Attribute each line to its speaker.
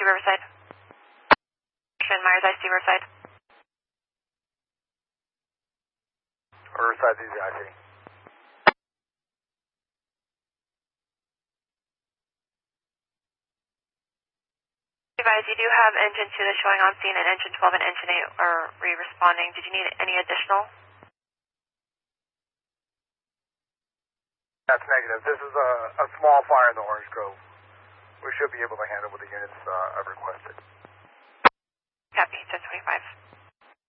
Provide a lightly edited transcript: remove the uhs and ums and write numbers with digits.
Speaker 1: Riverside. Myers IC Riverside.
Speaker 2: Riverside ZZIC.
Speaker 1: Advise, you do have engine 2 that's showing on scene, and engine 12 and engine 8 are re-responding. Did you need any additional?
Speaker 2: That's negative. This is a small fire in the Orange Grove. We should be able to handle what the units I've requested.
Speaker 1: Copy, 1025.